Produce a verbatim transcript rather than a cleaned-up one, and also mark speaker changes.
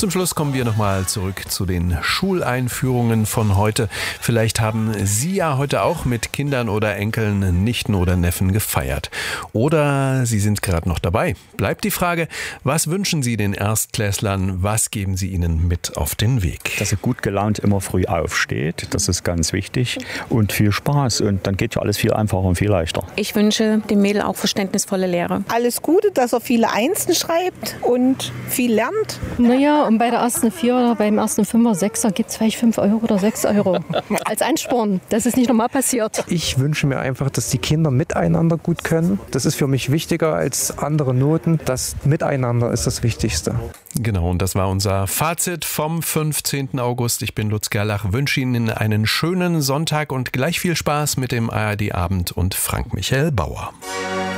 Speaker 1: Zum Schluss kommen wir nochmal zurück zu den Schuleinführungen von heute. Vielleicht haben Sie ja heute auch mit Kindern oder Enkeln, Nichten oder Neffen gefeiert. Oder Sie sind gerade noch dabei. Bleibt die Frage, was wünschen Sie den Erstklässlern? Was geben Sie ihnen mit auf den Weg?
Speaker 2: Dass er gut gelaunt immer früh aufsteht, das ist ganz wichtig. Und viel Spaß. Und dann geht ja alles viel einfacher und viel leichter.
Speaker 3: Ich wünsche dem Mädel auch verständnisvolle Lehre.
Speaker 4: Alles Gute, dass er viele Einsen schreibt und viel lernt.
Speaker 5: Naja, und bei der ersten Vier oder beim ersten Fünfer, Sechser gibt es vielleicht fünf Euro oder sechs Euro. Als Ansporn, dass es nicht nochmal passiert.
Speaker 6: Ich wünsche mir einfach, dass die Kinder miteinander gut können. Das ist für mich wichtiger als andere Noten. Das Miteinander ist das Wichtigste.
Speaker 1: Genau, und das war unser Fazit vom fünfzehnten August. Ich bin Lutz Gerlach, wünsche Ihnen einen schönen Sonntag und gleich viel Spaß mit dem A R D Abend und Frank Michael Bauer.